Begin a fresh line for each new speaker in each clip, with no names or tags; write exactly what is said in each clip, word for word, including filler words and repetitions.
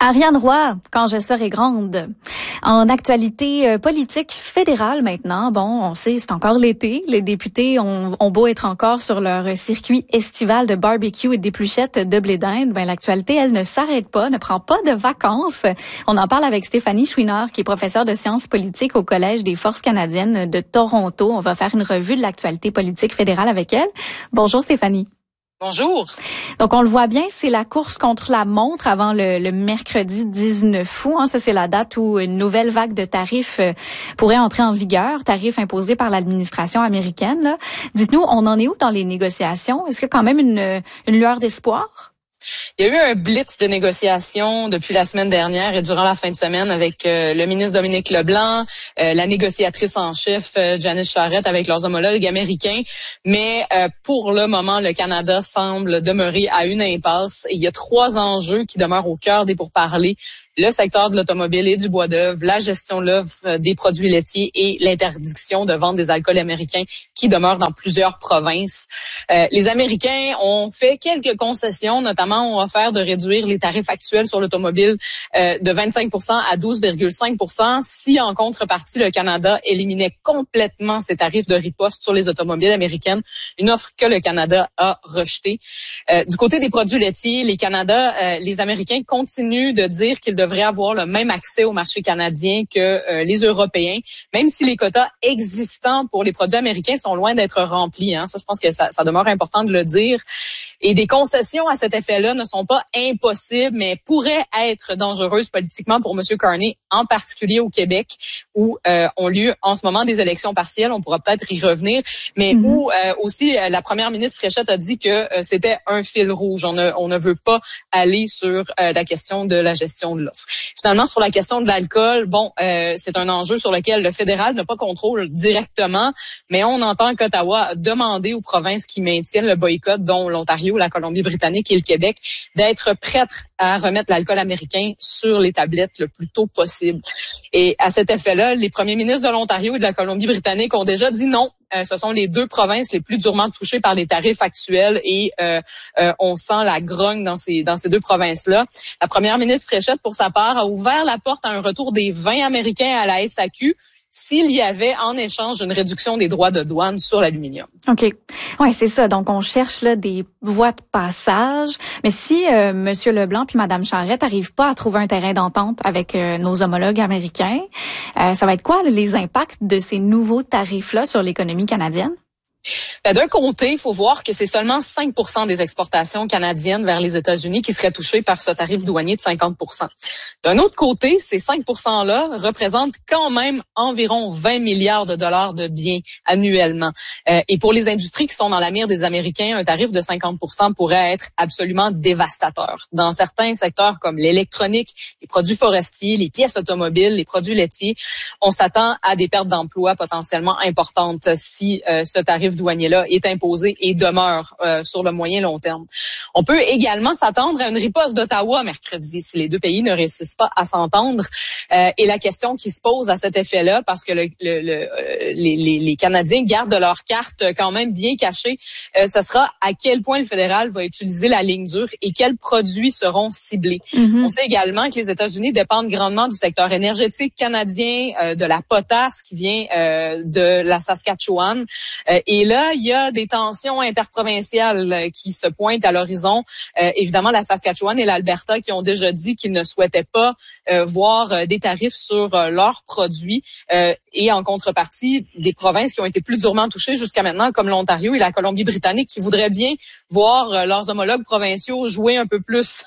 Ariane Roy, quand je serai grande. En actualité euh, politique fédérale maintenant, bon, on sait, c'est encore l'été. Les députés ont, ont beau être encore sur leur circuit estival de barbecue et d'épluchettes de blé d'Inde. Ben, l'actualité, elle ne s'arrête pas, ne prend pas de vacances. On en parle avec Stéphanie Chouinard, qui est professeure de sciences politiques au Collège des Forces canadiennes de Toronto. On va faire une revue de l'actualité politique fédérale avec elle. Bonjour Stéphanie.
Bonjour.
Donc, on le voit bien, c'est la course contre la montre avant le, le mercredi dix-neuf août. Hein. Ça, c'est la date où une nouvelle vague de tarifs euh, pourrait entrer en vigueur, tarifs imposés par l'administration américaine. Là. Dites-nous, on en est où dans les négociations? Est-ce qu'il y a quand même une, une lueur d'espoir?
Il y a eu un blitz de négociations depuis la semaine dernière et durant la fin de semaine avec euh, le ministre Dominique Leblanc, euh, la négociatrice en chef euh, Janice Charette avec leurs homologues américains. Mais euh, pour le moment, le Canada semble demeurer à une impasse. Et il y a trois enjeux qui demeurent au cœur des pourparlers. Le secteur de l'automobile et du bois d'œuvre, la gestion de l'offre des produits laitiers et l'interdiction de vente des alcools américains qui demeurent dans plusieurs provinces. Euh, les Américains ont fait quelques concessions, notamment ont offert de réduire les tarifs actuels sur l'automobile euh, de vingt-cinq pour cent à douze virgule cinq pour cent si en contrepartie le Canada éliminait complètement ses tarifs de riposte sur les automobiles américaines, une offre que le Canada a rejetée. Euh, du côté des produits laitiers, les Canada, euh, les Américains continuent de dire qu'ils devraient avoir le même accès au marché canadien que euh, les Européens, même si les quotas existants pour les produits américains sont loin d'être remplis. Hein. Ça, je pense que ça, ça demeure important de le dire. Et des concessions à cet effet-là ne sont pas impossibles, mais pourraient être dangereuses politiquement pour M. Carney, en particulier au Québec, où euh, ont lieu en ce moment des élections partielles. On pourra peut-être y revenir, mais mm-hmm. où euh, aussi euh, la première ministre Fréchette a dit que euh, c'était un fil rouge. On ne, on ne veut pas aller sur euh, la question de la gestion de l'offre. Finalement, sur la question de l'alcool, bon, euh, c'est un enjeu sur lequel le fédéral n'a pas contrôle directement, mais on entend qu'Ottawa a demandé aux provinces qui maintiennent le boycott, dont l'Ontario, la Colombie-Britannique et le Québec, d'être prêtes à remettre l'alcool américain sur les tablettes le plus tôt possible. Et à cet effet-là, les premiers ministres de l'Ontario et de la Colombie-Britannique ont déjà dit non. Euh, ce sont les deux provinces les plus durement touchées par les tarifs actuels et euh, euh, on sent la grogne dans ces dans ces deux provinces-là. La première ministre Fréchette, pour sa part, a ouvert la porte à un retour des vins américains à la S A Q s'il y avait en échange une réduction des droits de douane sur l'aluminium.
OK. Ouais, c'est ça. Donc, on cherche là des voies de passage. Mais si euh, M. Leblanc puis Mme Charette n'arrivent pas à trouver un terrain d'entente avec euh, nos homologues américains, euh, ça va être quoi les impacts de ces nouveaux tarifs-là sur l'économie canadienne?
Ben, d'un côté, il faut voir que c'est seulement cinq pour cent des exportations canadiennes vers les États-Unis qui seraient touchées par ce tarif douanier de cinquante pour cent. D'un autre côté, ces cinq pour cent-là représentent quand même environ vingt milliards de dollars de biens annuellement. Euh, et pour les industries qui sont dans la mire des Américains, un tarif de cinquante pour cent pourrait être absolument dévastateur. Dans certains secteurs comme l'électronique, les produits forestiers, les pièces automobiles, les produits laitiers, on s'attend à des pertes d'emplois potentiellement importantes si euh, ce tarif douanier-là est imposé et demeure euh, sur le moyen long terme. On peut également s'attendre à une riposte d'Ottawa mercredi si les deux pays ne réussissent pas à s'entendre. Euh, et la question qui se pose à cet effet-là, parce que le, le, le, les, les, les Canadiens gardent leurs cartes quand même bien cachées, euh, ce sera à quel point le fédéral va utiliser la ligne dure et quels produits seront ciblés. Mm-hmm. On sait également que les États-Unis dépendent grandement du secteur énergétique canadien, euh, de la potasse qui vient euh, de la Saskatchewan. Euh, et là, il y a des tensions interprovinciales qui se pointent à l'horizon. Euh, évidemment, la Saskatchewan et l'Alberta qui ont déjà dit qu'ils ne souhaitaient pas euh, voir euh, des tarifs sur euh, leurs produits. Euh, et en contrepartie, des provinces qui ont été plus durement touchées jusqu'à maintenant, comme l'Ontario et la Colombie-Britannique, qui voudraient bien voir euh, leurs homologues provinciaux jouer un peu plus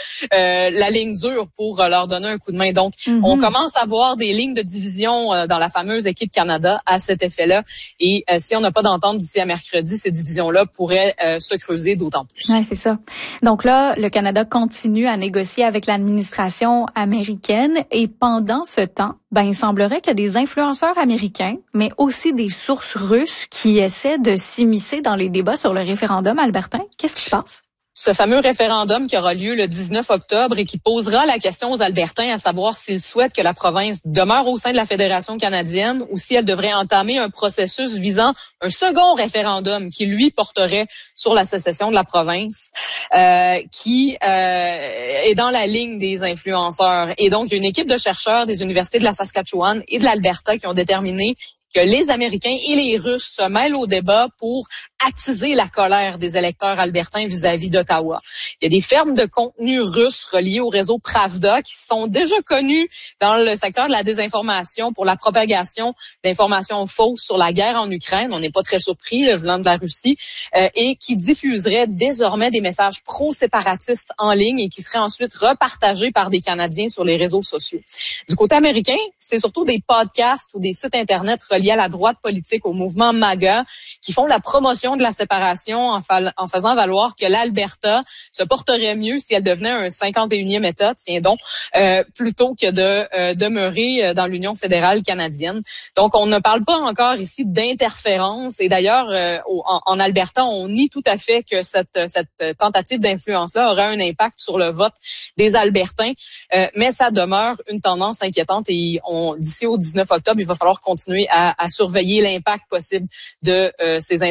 euh, la ligne dure pour euh, leur donner un coup de main. Donc, mm-hmm. on commence à voir des lignes de division euh, dans la fameuse équipe Canada à cet effet-là. Et euh, si on n'a pas d'entente d'ici à mercredi, ces divisions-là pourraient euh, se creuser d'autant plus.
Oui, c'est ça. Donc là, le Canada continue à négocier avec l'administration américaine et pendant ce temps, ben il semblerait qu'il y a des influenceurs américains, mais aussi des sources russes qui essaient de s'immiscer dans les débats sur le référendum albertain. Qu'est-ce qui se passe?
ce fameux référendum qui aura lieu le dix-neuf octobre et qui posera la question aux Albertains à savoir s'ils souhaitent que la province demeure au sein de la Fédération canadienne ou si elle devrait entamer un processus visant un second référendum qui, lui, porterait sur la sécession de la province, euh, qui euh, est dans la ligne des influenceurs. Et donc, il y a une équipe de chercheurs des universités de la Saskatchewan et de l'Alberta qui ont déterminé que les Américains et les Russes se mêlent au débat pour attiser la colère des électeurs albertains vis-à-vis d'Ottawa. Il y a des fermes de contenu russes reliées au réseau Pravda qui sont déjà connues dans le secteur de la désinformation pour la propagation d'informations fausses sur la guerre en Ukraine. On n'est pas très surpris, le venant de la Russie, euh, et qui diffuseraient désormais des messages pro-séparatistes en ligne et qui seraient ensuite repartagés par des Canadiens sur les réseaux sociaux. Du côté américain, c'est surtout des podcasts ou des sites Internet reliés à la droite politique, au mouvement MAGA, qui font la promotion de la séparation en, fa- en faisant valoir que l'Alberta se porterait mieux si elle devenait un cinquante et unième État, tiens donc, euh, plutôt que de euh, demeurer dans l'Union fédérale canadienne. Donc, on ne parle pas encore ici d'interférence. Et d'ailleurs, euh, en, en Alberta, on nie tout à fait que cette, cette tentative d'influence-là aurait un impact sur le vote des Albertains. Euh, mais ça demeure une tendance inquiétante et on, d'ici au dix-neuf octobre, il va falloir continuer à, à surveiller l'impact possible de euh, ces